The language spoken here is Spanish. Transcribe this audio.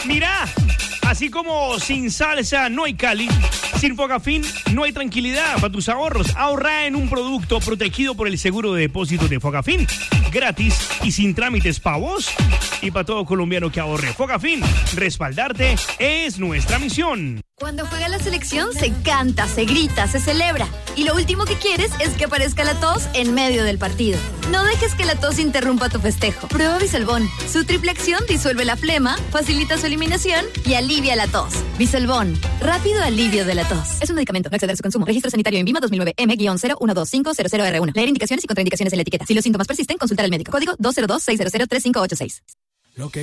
Mira, así como sin salsa no hay Cali, sin Fogafín no hay tranquilidad para tus ahorros. Ahorra en un producto protegido por el seguro de depósito de Fogafín, gratis y sin trámites para vos y para todo colombiano que ahorre. Fogafín, respaldarte es nuestra misión. Cuando juega la selección se canta, se grita, se celebra. Y lo último que quieres es que aparezca la tos en medio del partido. No dejes que la tos interrumpa tu festejo. Prueba Bisolbón. Su triple acción disuelve la flema, facilita su eliminación y alivia la tos. Bisolbón. Rápido alivio de la tos. Es un medicamento. No exceder su consumo. Registro sanitario en INVIMA 2009 M-012500R1. Leer indicaciones y contraindicaciones en la etiqueta. Si los síntomas persisten, consultar al médico. Código 202-600-3586.